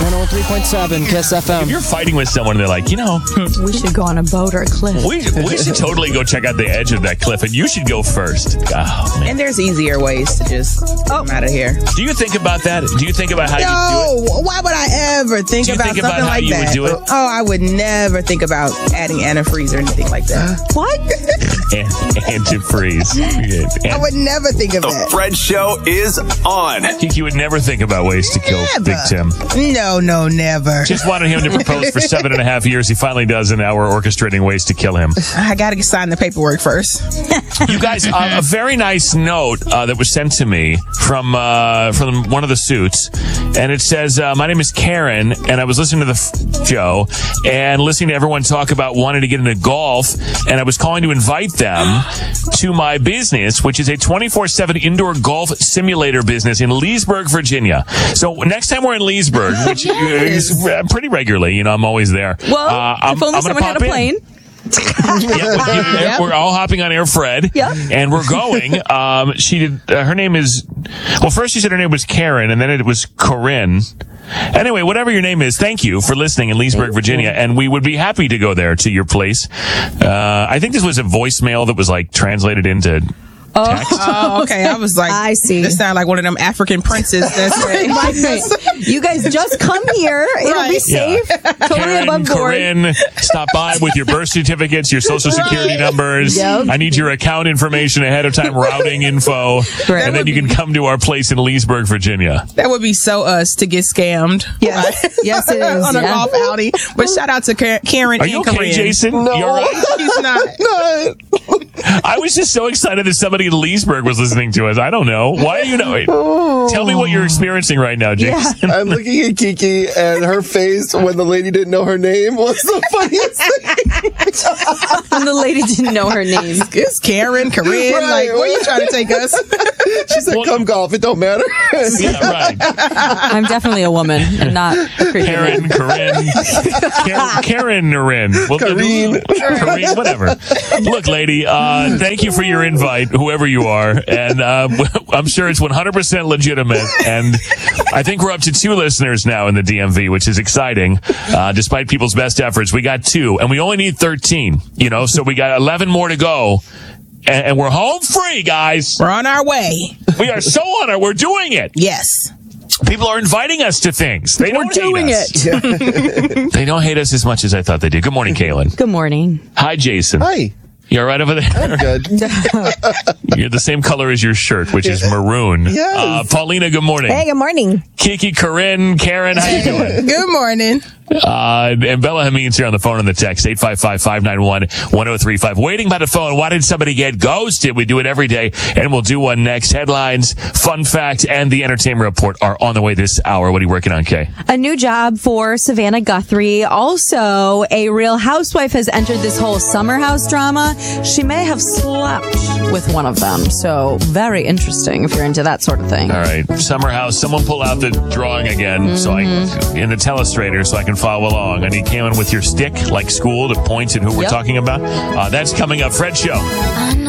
103.7 KISS If FM. you're fighting with someone and they're like, We should go on a boat or a cliff. we should totally go check out the edge of that cliff, and you should go first. Oh, man. And there's easier ways to just get them out of here. Do you think about that? Do you think about how you do it? No, why would I ever think Do you about think about something how like you that? would do it? Oh, I would never think about adding antifreeze or anything like that. What? Antifreeze. I would never think of The that. Fred Show is on. You would never think about ways to kill Never. Big Tim. No, never. Just wanted him to propose for 7.5 years. He finally does, and now we're orchestrating ways to kill him. I got to sign the paperwork first. You guys, a very nice note that was sent to me from one of the suits, and it says, "My name is Karen, and I was listening to the show and listening to everyone talk about wanting to get into golf, and I was calling to invite them to my business, which is a 24/7 indoor golf simulator business in Leesburg, Virginia. So next time we're in Leesburg, which is pretty regularly, I'm always there. Well, if only someone had a plane. We're all hopping on Air Fred, and we're going. Her name is, well, first she said her name was Karen, and then it was Corinne. Anyway, whatever your name is, thank you for listening in Leesburg, Virginia, and we would be happy to go there to your place. I think this was a voicemail that was like translated into text. Oh, okay. I was like, I see. This sounds like one of them African princes. You guys just come here. It'll be safe. Totally Karen, above board. Corinne, stop by with your birth certificates, your social security numbers. Yep. I need your account information ahead of time, routing info, and then you can come to our place in Leesburg, Virginia. That would be so us to get scammed. Yes. Yes, it is. On a golf outing. But shout out to Karen Are and you okay, Corinne. Jason? No. You all right? He's not. I was just so excited that somebody in Leesburg was listening to us. I don't know. Why are you knowing? Tell me what you're experiencing right now, Jason. I'm looking at Kiki, and her face when the lady didn't know her name was the funniest thing. And the lady didn't know her name. It's Karen, Corinne. Right. Like, where you trying to take us? She said, come golf. It don't matter. Yeah, right. I'm definitely a woman and not a creature. Karen, Corinne, Karen, Narin. Well, Kareen, whatever. Look, lady, thank you for your invite, whoever you are. And I'm sure it's 100% legitimate. And I think we're up to 2 listeners now in the DMV, which is exciting. Despite people's best efforts, we got 2, and we only need 13, so we got 11 more to go. And we're home free, guys. We're on our way. We are so on it. We're doing it. Yes. People are inviting us to things. They don't doing hate us. it. They don't hate us as much as I thought they did. Good morning, Kaylin. Good morning. Hi, Jason. Hi. You all right over there? I'm good. You're the same color as your shirt, which is maroon. Yes. Paulina, good morning. Hey, good morning. Kiki, Corinne, Karen, how you doing? Good morning. And Bella Hameen's here on the phone on the text, 855-591-1035. Waiting by the phone. Why did somebody get ghosted? We do it every day, and we'll do one next. Headlines, fun fact, and the entertainment report are on the way this hour. What are you working on, Kay? A new job for Savannah Guthrie. Also, a Real Housewife has entered this whole summer house drama. She may have slept with one of them. So, very interesting if you're into that sort of thing. All right. Summer House. Someone pull out the drawing again in the telestrator so I can follow along. I need Kaylin with your stick, like school, to point at who we're talking about. That's coming up. Fred Show.